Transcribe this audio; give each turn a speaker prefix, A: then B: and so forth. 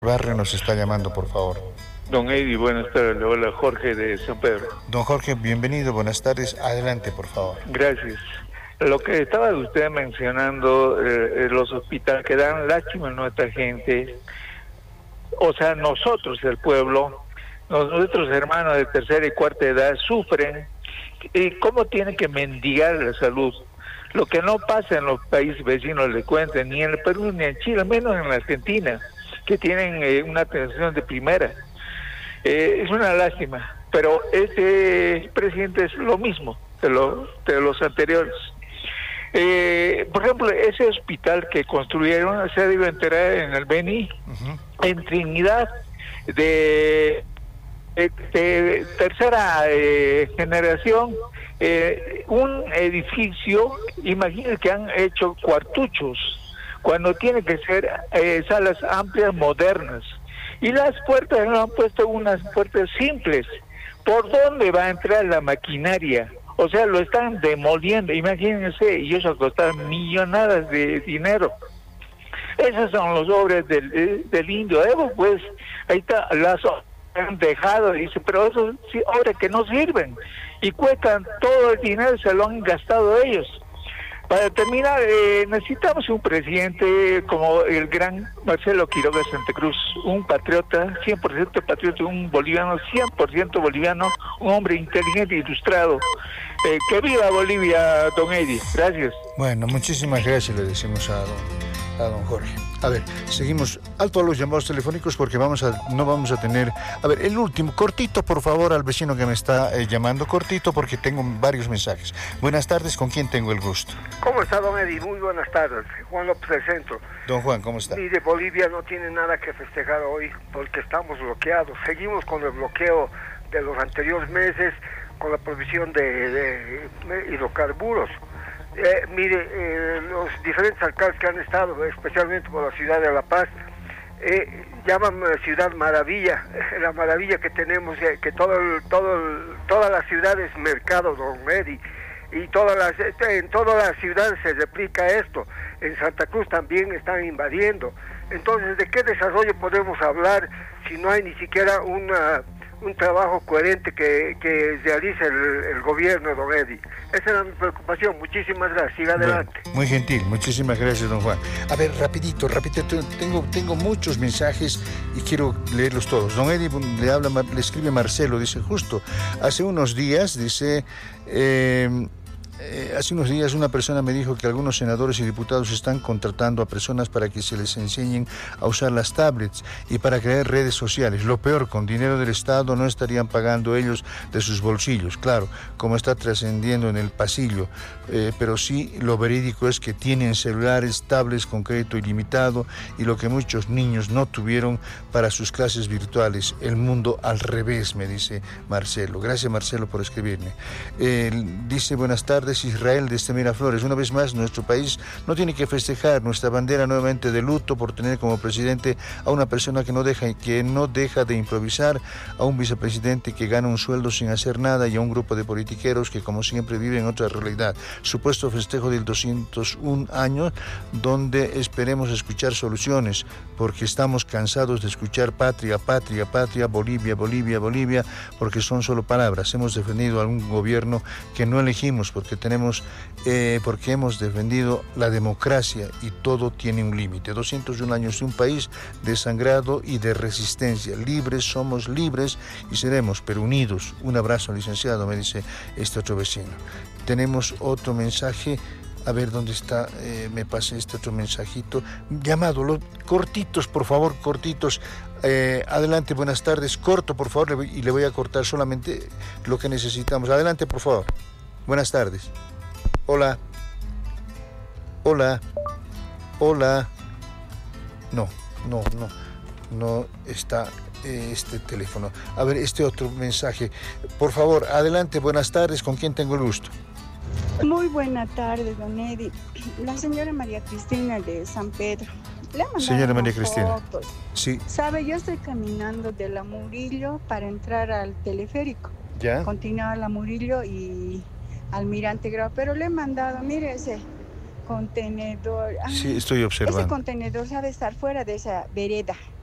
A: Barrio nos está llamando, por favor.
B: Don Eddie, buenas tardes. Le habla Jorge de San Pedro.
A: Don Jorge, bienvenido, buenas tardes. Adelante, por favor.
B: Gracias. Lo que estaba usted mencionando, los hospitales que dan lástima a nuestra gente, o sea, nosotros, el pueblo, nuestros hermanos de tercera y cuarta edad sufren. ¿Y cómo tienen que mendigar la salud? Lo que no pasa en los países vecinos, le cuento, ni en el Perú ni en Chile, menos en la Argentina, que tienen una atención de primera. Es una lástima, pero este presidente es lo mismo de los anteriores. Por ejemplo, ese hospital que construyeron se debe enterar en el Beni, en Trinidad, de tercera generación, un edificio, imagínense que han hecho cuartuchos, cuando tiene que ser salas amplias, modernas. Y las puertas no han puesto unas puertas simples. ¿Por dónde va a entrar la maquinaria? O sea, lo están demoliendo, imagínense, y eso costar millonadas de dinero. Esas son las obras del indio Evo, pues, ahí está, las han dejado, dice, pero eso sí, obras que no sirven, y cuestan todo el dinero, se lo han gastado ellos. Para terminar, necesitamos un presidente como el gran Marcelo Quiroga Santa Cruz, un patriota, 100% patriota, un boliviano, 100% boliviano, un hombre inteligente y ilustrado. Que viva Bolivia, don Eddie. Gracias.
A: Bueno, muchísimas gracias le decimos a don Jorge. A ver, seguimos alto a los llamados telefónicos porque no vamos a tener... A ver, el último, cortito por favor al vecino que me está llamando, cortito porque tengo varios mensajes. Buenas tardes, ¿con quién tengo el gusto?
C: ¿Cómo está, don Eddie? Muy buenas tardes. Juan López del Centro.
A: Don Juan, ¿cómo está?
C: Mire, Bolivia no tiene nada que festejar hoy porque estamos bloqueados. Seguimos con el bloqueo de los anteriores meses con la provisión de hidrocarburos. Los diferentes alcaldes que han estado, especialmente por la ciudad de La Paz, llaman Ciudad Maravilla, la maravilla que tenemos, que toda la ciudad es mercado, don Eddie, y en todas las ciudades se replica esto. En Santa Cruz también están invadiendo. Entonces, ¿de qué desarrollo podemos hablar si no hay ni siquiera un trabajo coherente que realice el gobierno, don Eddie? Esa era mi preocupación. Muchísimas gracias. Siga adelante.
A: Bueno, muy gentil. Muchísimas gracias, don Juan. A ver, rapidito. Tengo muchos mensajes y quiero leerlos todos. Don Eddie le escribe Marcelo, dice, justo hace unos días, dice... hace unos días una persona me dijo que algunos senadores y diputados están contratando a personas para que se les enseñen a usar las tablets y para crear redes sociales. Lo peor, con dinero del Estado no estarían pagando ellos de sus bolsillos, claro, como está trascendiendo en el pasillo, pero sí lo verídico es que tienen celulares, tablets con crédito ilimitado y lo que muchos niños no tuvieron para sus clases virtuales. El mundo al revés, me dice Marcelo. Gracias, Marcelo, por escribirme. Dice, buenas tardes, Israel desde Miraflores. Una vez más, nuestro país no tiene que festejar nuestra bandera nuevamente de luto por tener como presidente a una persona que no deja de improvisar, a un vicepresidente que gana un sueldo sin hacer nada y a un grupo de politiqueros que, como siempre, viven otra realidad. Supuesto festejo del 201 años, donde esperemos escuchar soluciones, porque estamos cansados de escuchar patria, patria, patria, Bolivia, Bolivia, Bolivia, porque son solo palabras. Hemos defendido a un gobierno que no elegimos porque hemos defendido la democracia y todo tiene un límite. 201 años de un país desangrado y de resistencia. Libres, somos libres y seremos, pero unidos. Un abrazo, licenciado, me dice este otro vecino. Tenemos otro mensaje. A ver dónde está, me pase este otro mensajito. Llamado, cortitos, por favor, cortitos. Adelante, buenas tardes. Corto, por favor, y le voy a cortar solamente lo que necesitamos. Adelante, por favor. Buenas tardes. Hola. Hola. Hola. No está este teléfono. A ver, este otro mensaje. Por favor, adelante, buenas tardes. ¿Con quién tengo el gusto?
D: Muy buena tarde, don Eddie. La señora María Cristina de San Pedro.
A: Señora María Cristina.
D: Fotos.
A: Sí.
D: Sabe, yo estoy caminando de la Murillo para entrar al teleférico.
A: ¿Ya?
D: Continúa la Murillo y Almirante Grau, pero le he mandado, mire ese contenedor.
A: Sí, estoy observando.
D: Ese contenedor sabe estar fuera de esa vereda.